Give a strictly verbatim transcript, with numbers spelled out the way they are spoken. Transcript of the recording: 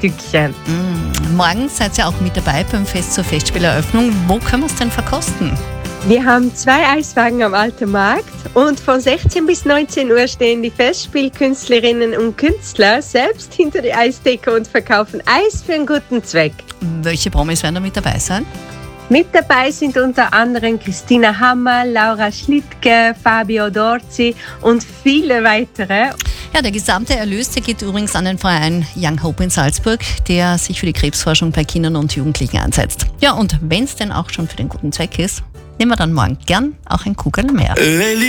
Stückchen. Mm, morgen seid ihr auch mit dabei beim Fest zur Festspieleröffnung. Wo können wir es denn verkosten? Wir haben zwei Eiswagen am Alten Markt und von sechzehn bis neunzehn Uhr stehen die Festspielkünstlerinnen und Künstler selbst hinter der Eisdecke und verkaufen Eis für einen guten Zweck. Welche Promis werden da mit dabei sein? Mit dabei sind unter anderem Christina Hammer, Laura Schlittke, Fabio Dorzi und viele weitere. Ja, der gesamte Erlös der geht übrigens an den Verein Young Hope in Salzburg, der sich für die Krebsforschung bei Kindern und Jugendlichen einsetzt. Ja, und wenn es denn auch schon für den guten Zweck ist, nehmen wir dann morgen gern auch ein Kugel mehr.